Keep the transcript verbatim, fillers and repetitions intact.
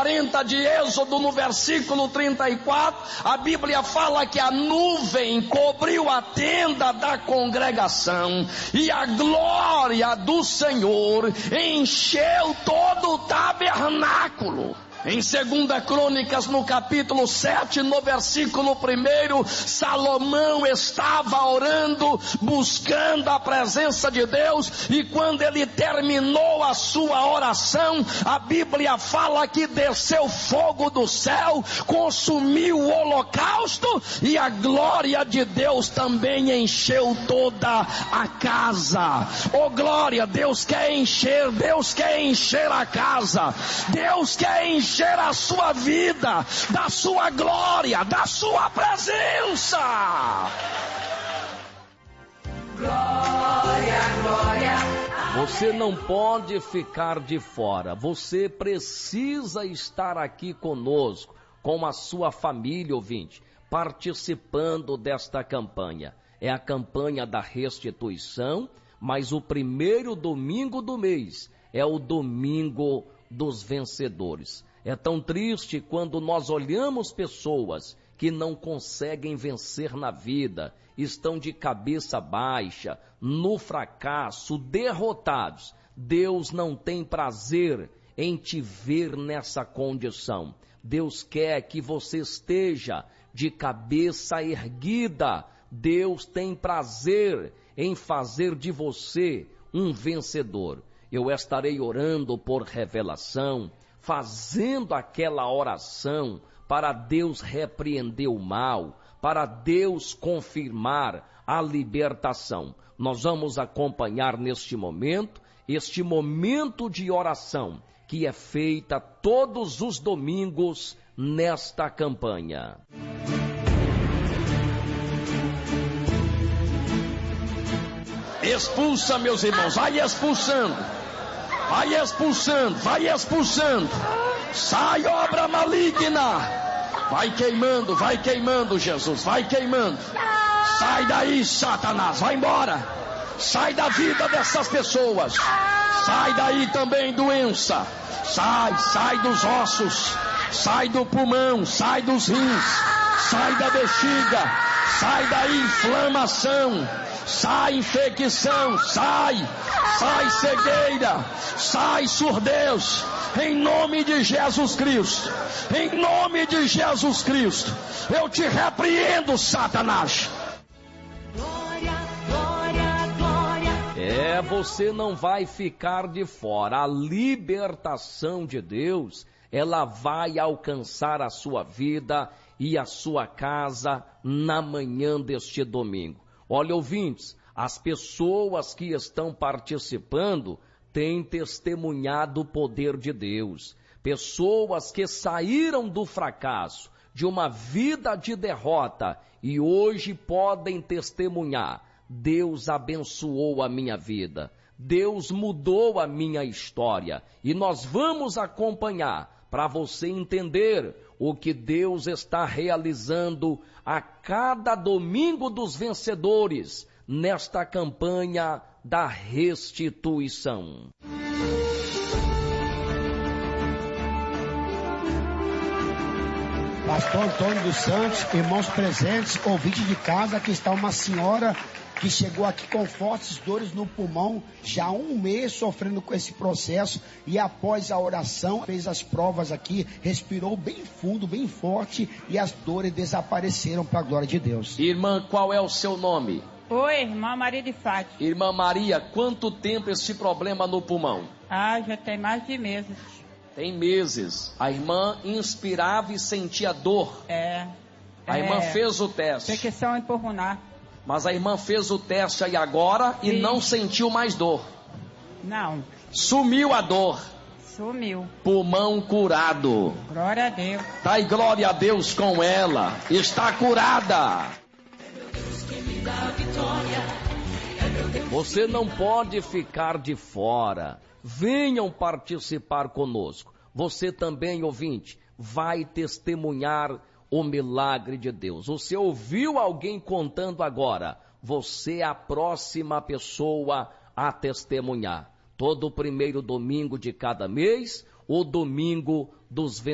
quarenta de Êxodo, no versículo trinta e quatro, a Bíblia fala que a nuvem cobriu a tenda da congregação e a glória do Senhor encheu todo o tabernáculo. Em segunda Crônicas, no capítulo sete, no versículo primeiro, Salomão estava orando, buscando a presença de Deus, e quando ele terminou a sua oração, a Bíblia fala que desceu fogo do céu, consumiu o holocausto, e a glória de Deus também encheu toda a casa. Oh glória, Deus quer encher, Deus quer encher a casa, Deus quer encher encher a sua vida, da sua glória, da sua presença. Glória, glória. Você não pode ficar de fora, você precisa estar aqui conosco, com a sua família, ouvinte, participando desta campanha. É a campanha da restituição, mas o primeiro domingo do mês é o domingo dos vencedores. É tão triste quando nós olhamos pessoas que não conseguem vencer na vida, estão de cabeça baixa, no fracasso, derrotados. Deus não tem prazer em te ver nessa condição. Deus quer que você esteja de cabeça erguida. Deus tem prazer em fazer de você um vencedor. Eu estarei orando por revelação, fazendo aquela oração para Deus repreender o mal, para Deus confirmar a libertação. Nós vamos acompanhar neste momento, este momento de oração, que é feita todos os domingos nesta campanha. Expulsa, meus irmãos, vai expulsando. Vai expulsando, vai expulsando. Sai, obra maligna. Vai queimando, vai queimando, Jesus, vai queimando. Sai daí, Satanás, vai embora. Sai da vida dessas pessoas. Sai daí também, doença. Sai, sai dos ossos. Sai do pulmão, sai dos rins. Sai da bexiga. Sai da inflamação. Sai infecção, sai, sai cegueira, sai surdez, em nome de Jesus Cristo, em nome de Jesus Cristo, eu te repreendo, Satanás. Glória, glória, glória. É, você não vai ficar de fora. A libertação de Deus, ela vai alcançar a sua vida e a sua casa na manhã deste domingo. Olha, ouvintes, as pessoas que estão participando têm testemunhado o poder de Deus. Pessoas que saíram do fracasso, de uma vida de derrota, e hoje podem testemunhar: Deus abençoou a minha vida, Deus mudou a minha história. E nós vamos acompanhar para você entender o que Deus está realizando a cada domingo dos vencedores nesta campanha da restituição. Pastor Antônio dos Santos, irmãos presentes, ouvinte de casa, aqui está uma senhora que chegou aqui com fortes dores no pulmão, já há um mês sofrendo com esse processo, e após a oração, fez as provas aqui, respirou bem fundo, bem forte, e as dores desapareceram para a glória de Deus. Irmã, qual é o seu nome? Oi, irmã Maria de Fátima. Irmã Maria, quanto tempo esse problema no pulmão? Ah, já tem mais de meses. Tem meses. A irmã inspirava e sentia dor. É. A é, irmã fez o teste. Infecção pulmonar. Mas a irmã fez o teste aí agora e Sim. não sentiu mais dor. Não. Sumiu a dor. Sumiu. Pulmão curado. Glória a Deus. Dai glória a Deus com ela. Está curada. Você não pode ficar de fora. Venham participar conosco. Você também, ouvinte, vai testemunhar o milagre de Deus. Você ouviu alguém contando agora? Você é a próxima pessoa a testemunhar. Todo primeiro domingo de cada mês, o domingo dos vencedores.